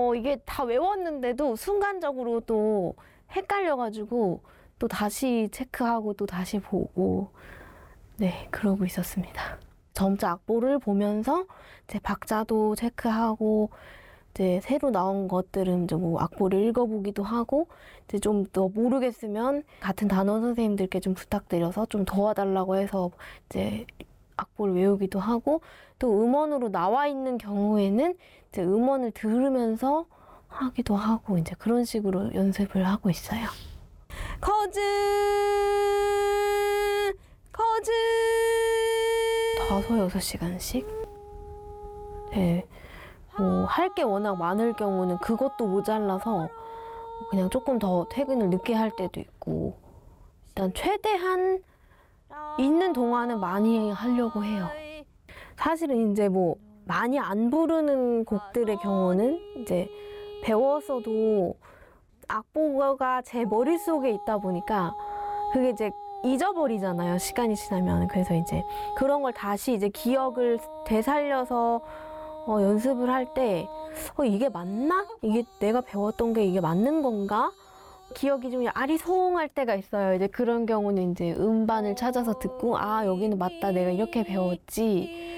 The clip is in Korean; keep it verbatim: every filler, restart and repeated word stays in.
어, 이게 다 외웠는데도 순간적으로 또 헷갈려가지고 또 다시 체크하고 또 다시 보고 네, 그러고 있었습니다. 점자 악보를 보면서 제 박자도 체크하고 이제 새로 나온 것들은 이제 뭐 악보를 읽어보기도 하고 이제 좀 더 모르겠으면 같은 단원 선생님들께 좀 부탁드려서 좀 도와달라고 해서 이제 악보를 외우기도 하고 또 음원으로 나와 있는 경우에는 이제 음원을 들으면서 하기도 하고 이제 그런 식으로 연습을 하고 있어요. 커즈 커즈 다섯 여섯 시간씩 네. 뭐 할 게 워낙 많을 경우는 그것도 모자라서 그냥 조금 더 퇴근을 늦게 할 때도 있고 일단 최대한 있는 동안은 많이 하려고 해요. 사실은 이제 뭐 많이 안 부르는 곡들의 경우는 이제 배웠어도 악보가 제 머릿속에 있다 보니까 그게 이제 잊어버리잖아요. 시간이 지나면. 그래서 이제 그런 걸 다시 이제 기억을 되살려서 어, 연습을 할 때 어, 이게 맞나? 이게 내가 배웠던 게 이게 맞는 건가? 기억이 좀 아리송할 때가 있어요. 이제 그런 경우는 이제 음반을 찾아서 듣고 아 여기는 맞다 내가 이렇게 배웠지